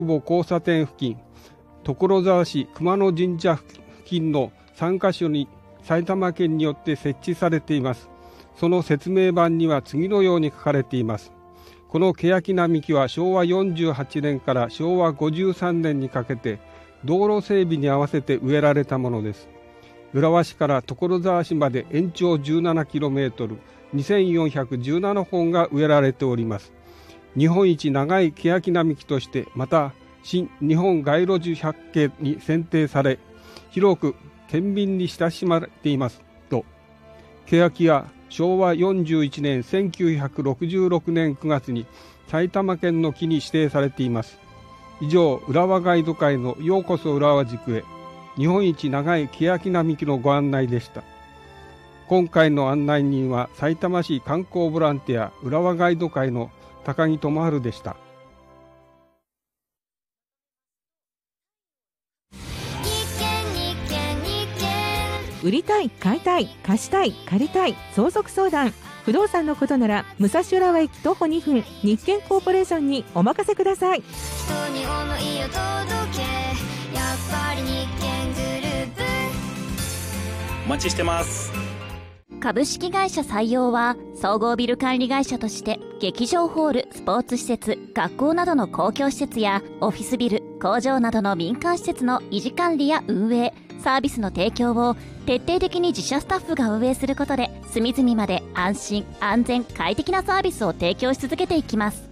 保交差点付近、所沢市熊野神社付近の3カ所に埼玉県によって設置されています。その説明板には次のように書かれています。この欅並木は昭和48年から昭和53年にかけて道路整備に合わせて植えられたものです。浦和市から所沢市まで延長 17km、2417本が植えられております。日本一長い欅並木として、また新日本街路樹百景に選定され、広く県民に親しまれていますと、欅は昭和41年1966年9月に埼玉県の木に指定されています。以上、浦和ガイド会のようこそ浦和宿へ、日本一長い欅並木のご案内でした。今回の案内人はさいたま市観光ボランティア浦和ガイド会の高木智春でした。 売りたい、買いたい、貸したい、借りたい、相続相談、不動産のことなら武蔵浦和駅徒歩2分、日建コーポレーションにお任せください。 人に思いを届け、やっぱり日建グループ。 お待ちしてます。 株式会社採用は総合ビル管理会社として劇場ホール、スポーツ施設、学校などの公共施設やオフィスビル、工場などの民間施設の維持管理や運営、サービスの提供を徹底的に自社スタッフが運営することで、隅々まで安心・安全・快適なサービスを提供し続けていきます。